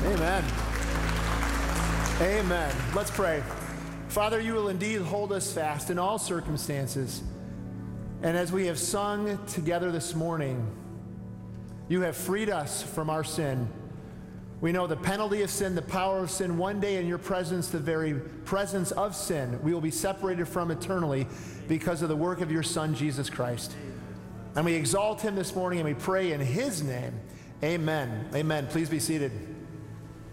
Amen. Amen. Let's pray. Father, you will indeed hold us fast in all circumstances. And as we have sung together this morning, you have freed us from our sin. We know the penalty of sin, the power of sin. One day in your presence, the very presence of sin, we will be separated from eternally because of the work of your Son, Jesus Christ. And we exalt him this morning and we pray in his name. Amen. Amen. Please be seated.